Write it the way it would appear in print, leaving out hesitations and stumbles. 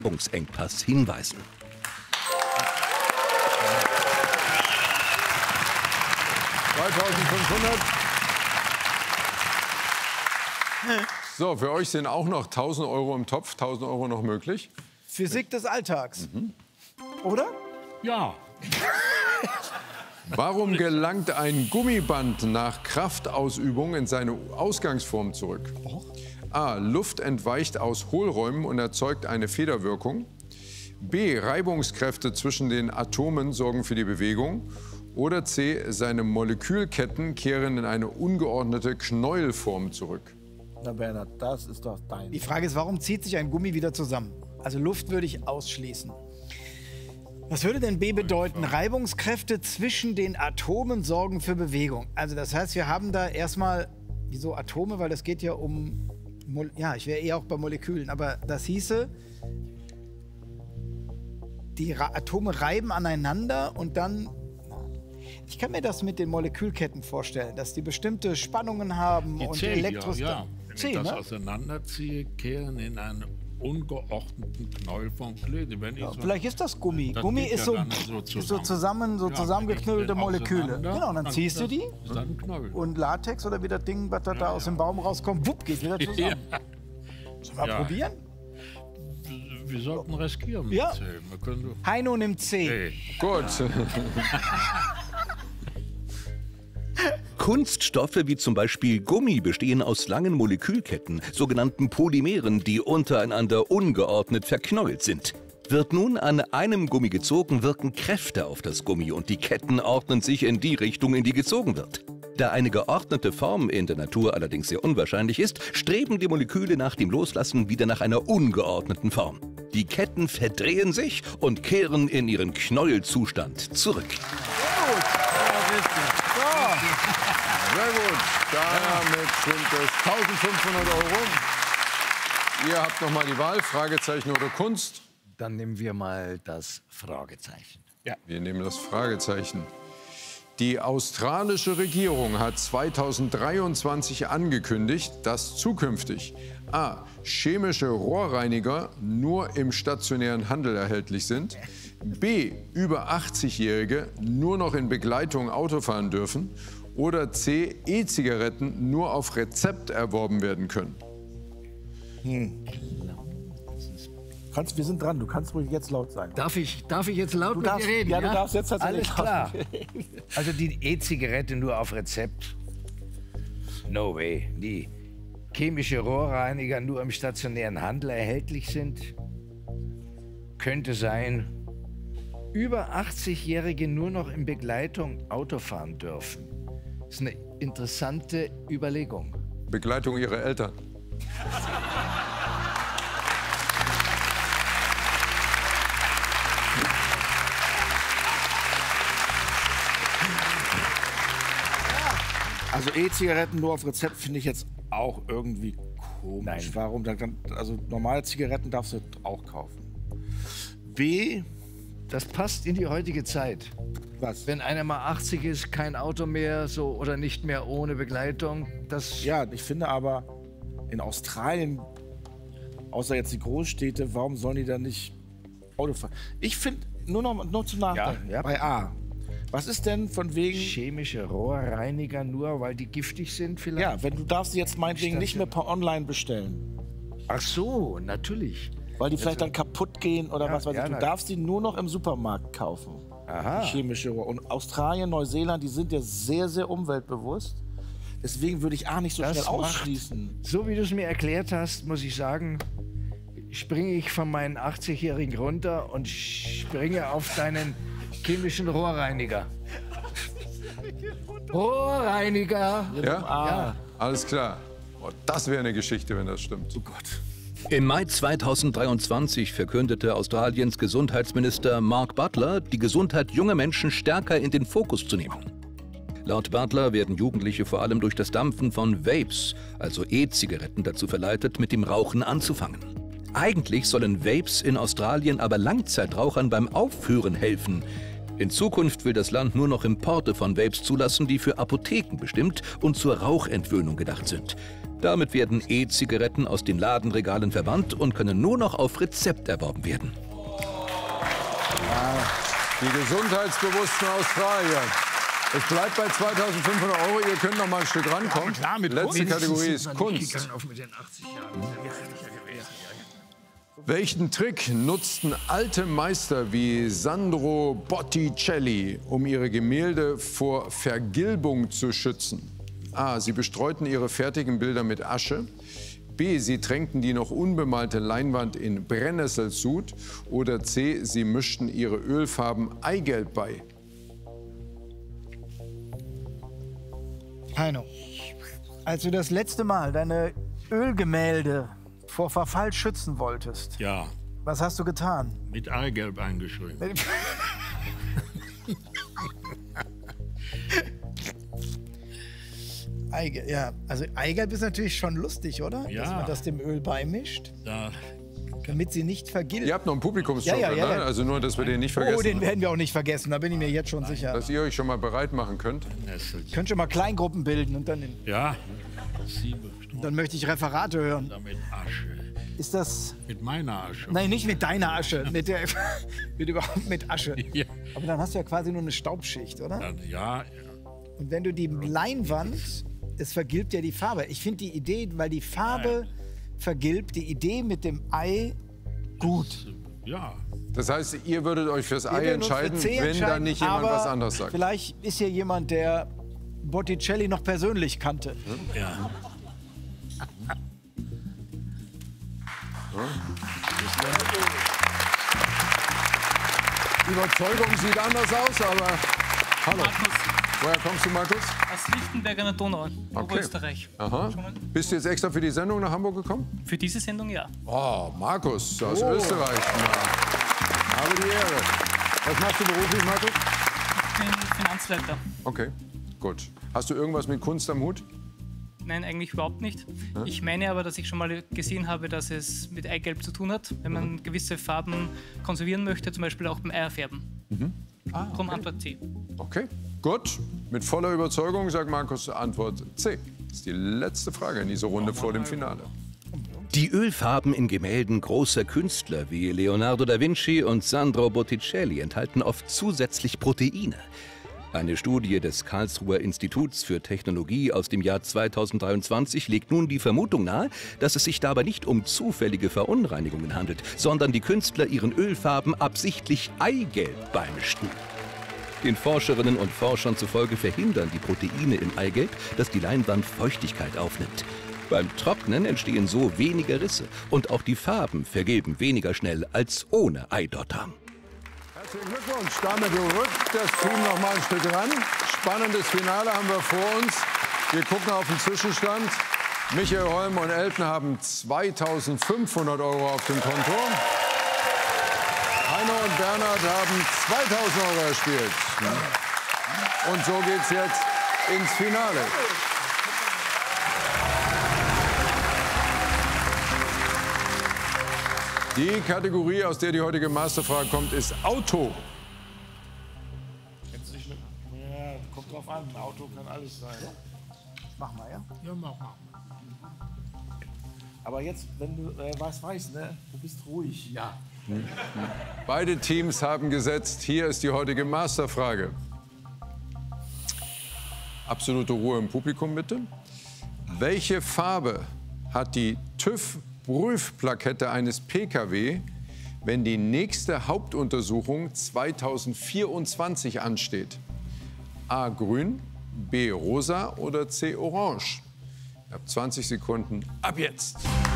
Engpass hinweisen. So, für euch sind auch noch 1.000 Euro im Topf, 1.000 Euro noch möglich. Physik des Alltags. Oder? Ja. Warum gelangt ein Gummiband nach Kraftausübung in seine Ausgangsform zurück? A. Luft entweicht aus Hohlräumen und erzeugt eine Federwirkung. B. Reibungskräfte zwischen den Atomen sorgen für die Bewegung. Oder C. Seine Molekülketten kehren in eine ungeordnete Knäuelform zurück. Na Bernhard, das ist doch dein. Die Frage ist, warum zieht sich ein Gummi wieder zusammen? Also Luft würde ich ausschließen. Was würde denn B bedeuten? Reibungskräfte zwischen den Atomen sorgen für Bewegung. Also das heißt, wir haben da erstmal, wieso Atome, weil das geht ja um, ja, ich wäre eher auch bei Molekülen, aber das hieße, die Atome reiben aneinander und dann, ich kann mir das mit den Molekülketten vorstellen, dass die bestimmte Spannungen haben Die und C, Elektros... ja. Wenn C, ich das ne? auseinanderziehe, kehren in einen ungeordneten Knäuel von Klöte. Ja, vielleicht ist das Gummi. Das Gummi geht ist ja so, dann so zusammengeknüllte Moleküle. Genau, dann ziehst du die Ist dann ein Knäuel. und Latex oder wie das Ding, was da aus dem Baum rauskommt, wupp, geht wieder zusammen. Sollen wir Ja. probieren? Wir sollten riskieren. mit Ja. C. Wir können Heino nimmt C. C. Gut. Kunststoffe wie zum Beispiel Gummi bestehen aus langen Molekülketten, sogenannten Polymeren, die untereinander ungeordnet verknäult sind. Wird nun an einem Gummi gezogen, wirken Kräfte auf das Gummi und die Ketten ordnen sich in die Richtung, in die gezogen wird. Da eine geordnete Form in der Natur allerdings sehr unwahrscheinlich ist, streben die Moleküle nach dem Loslassen wieder nach einer ungeordneten Form. Die Ketten verdrehen sich und kehren in ihren Knäuelzustand zurück. Sehr gut. Damit sind es 1.500 Euro. Ihr habt noch mal die Wahl, Fragezeichen oder Kunst. Dann nehmen wir mal das Fragezeichen. Wir nehmen das Fragezeichen. Die australische Regierung hat 2023 angekündigt, dass zukünftig A. chemische Rohrreiniger nur im stationären Handel erhältlich sind, B. über 80-Jährige nur noch in Begleitung Auto fahren dürfen oder C. E-Zigaretten nur auf Rezept erworben werden können. Wir sind dran, du kannst ruhig jetzt laut sein. Darf ich jetzt laut mit dir reden? Ja, du darfst jetzt tatsächlich Alles klar. reden. Also die E-Zigarette nur auf Rezept? No way. Die chemische Rohrreiniger nur im stationären Handel erhältlich sind? Könnte sein. Über 80-Jährige nur noch in Begleitung Auto fahren dürfen. Das ist eine interessante Überlegung. Begleitung ihrer Eltern. Also E-Zigaretten nur auf Rezept finde ich jetzt auch irgendwie komisch. Nein. Warum? Also normale Zigaretten darfst du auch kaufen. B, Das passt in die heutige Zeit. was? Wenn einer mal 80 ist, kein Auto mehr so oder nicht mehr ohne Begleitung, das Ja, ich finde aber in Australien, außer jetzt die Großstädte, warum sollen die dann nicht Auto fahren? Ich finde, nur zum Nachdenken, Ja. bei A. Was ist denn von wegen... chemische Rohrreiniger nur, weil die giftig sind vielleicht? Ja, wenn du darfst sie jetzt meinetwegen nicht mehr per Online bestellen, Ach so, natürlich. weil die vielleicht dann kaputt gehen oder Ja, was weiß ich. ja, Du na- darfst sie nur noch im Supermarkt kaufen. Aha. Chemische Rohr. Und Australien, Neuseeland, die sind ja sehr, sehr umweltbewusst. Deswegen würde ich A nicht so Das schnell macht- ausschließen. So wie du es mir erklärt hast, muss ich sagen, springe ich von meinen 80-Jährigen runter und springe auf deinen chemischen Rohrreiniger. Rohrreiniger! Ja? Alles klar. Oh, das wäre eine Geschichte, wenn das stimmt. Oh Gott. Im Mai 2023 verkündete Australiens Gesundheitsminister Mark Butler, die Gesundheit junger Menschen stärker in den Fokus zu nehmen. Laut Butler werden Jugendliche vor allem durch das Dampfen von Vapes, also E-Zigaretten, dazu verleitet, mit dem Rauchen anzufangen. Eigentlich sollen Vapes in Australien aber Langzeitrauchern beim Aufhören helfen. In Zukunft will das Land nur noch Importe von Vapes zulassen, die für Apotheken bestimmt und zur Rauchentwöhnung gedacht sind. Damit werden E-Zigaretten aus den Ladenregalen verbannt und können nur noch auf Rezept erworben werden. Die gesundheitsbewussten Australier. Es bleibt bei 2.500 €. Ihr könnt noch mal ein Stück rankommen. klar, mit Letzte Kunst. Kategorie ist Kunst. Welchen Trick nutzten alte Meister wie Sandro Botticelli, um ihre Gemälde vor Vergilbung zu schützen? A. Sie bestreuten ihre fertigen Bilder mit Asche. B. Sie tränkten die noch unbemalte Leinwand in Brennnesselsud. Oder C. Sie mischten ihre Ölfarben Eigelb bei. Heino, als du das letzte Mal deine Ölgemälde vor Verfall schützen wolltest, Ja, was hast du getan? mit Eigelb eingeschrieben. Eigelb, ja, also Eigelb ist natürlich schon lustig, oder? Ja. Dass man das dem Öl beimischt, Da, damit sie nicht vergilbt. Ihr habt noch einen Publikumsjoker, Ja. ne? Also nur, dass wir den nicht vergessen. Oh, den werden wir auch nicht vergessen, da bin ich mir jetzt schon sicher. Dass ihr euch schon mal bereit machen könnt. Ihr könnt schon mal Kleingruppen bilden und dann, ja, sie bestreut dann möchte ich Referate hören. damit Asche. Ist das... Mit meiner Asche. Nein, nicht mit deiner Asche, mit überhaupt mit Asche. Ja, Aber dann hast du ja quasi nur eine Staubschicht, oder? dann, ja, Und wenn du die Leinwand, es vergilbt ja die Farbe. Ich finde die Idee, weil die Farbe vergilbt, die Idee mit dem Ei gut. ja. Das heißt, ihr würdet euch fürs Wir Ei würden uns für entscheiden, C wenn entscheiden, da nicht jemand aber was anderes sagt. Vielleicht ist hier jemand, der Botticelli noch persönlich kannte. Ja. Die Überzeugung sieht anders aus, aber hallo. Markus, Woher kommst du, Markus? aus Lichtenberg an der Donau, Oberösterreich. Aha. Bist du jetzt extra für die Sendung nach Hamburg gekommen? Für diese Sendung ja. Oh, Markus aus Österreich. Na, habe die Ehre. Was machst du beruflich, Markus? Ich bin Finanzleiter. Okay, gut. Hast du irgendwas mit Kunst am Hut? Nein, eigentlich überhaupt nicht. Ich meine aber, dass ich schon mal gesehen habe, dass es mit Eigelb zu tun hat, wenn man gewisse Farben konservieren möchte, zum Beispiel auch beim Eierfärben. Drum Antwort C. Okay, gut. Mit voller Überzeugung sagt Markus Antwort C. Das ist die letzte Frage in dieser Runde vor dem Finale. Die Ölfarben in Gemälden großer Künstler wie Leonardo da Vinci und Sandro Botticelli enthalten oft zusätzlich Proteine. Eine Studie des Karlsruher Instituts für Technologie aus dem Jahr 2023 legt nun die Vermutung nahe, dass es sich dabei nicht um zufällige Verunreinigungen handelt, sondern die Künstler ihren Ölfarben absichtlich Eigelb beimischten. Den Forscherinnen und Forschern zufolge verhindern die Proteine im Eigelb, dass die Leinwand Feuchtigkeit aufnimmt. Beim Trocknen entstehen so weniger Risse und auch die Farben vergilben weniger schnell als ohne Eidotter. Herzlichen Glückwunsch. Damit rückt das Team noch mal ein Stück ran. Spannendes Finale haben wir vor uns. Wir gucken auf den Zwischenstand. Michael Holm und Elton haben 2.500 € auf dem Konto. Heino und Bernhard haben 2.000 € erspielt. Und so geht's jetzt ins Finale. Die Kategorie, aus der die heutige Masterfrage kommt, ist Auto. Kennst du dich mit? Ja, kommt drauf an. Ein Auto kann alles sein. Mach mal, ja? Ja, mach mal. Aber jetzt, wenn du was weißt, ne? Du bist ruhig. Ja. Beide Teams haben gesetzt. Hier ist die heutige Masterfrage. Absolute Ruhe im Publikum, bitte. Welche Farbe hat die TÜV-Prüfplakette eines PKW, wenn die nächste Hauptuntersuchung 2024 ansteht? A. Grün, B. Rosa oder C. Orange? Ihr habt 20 Sekunden ab jetzt.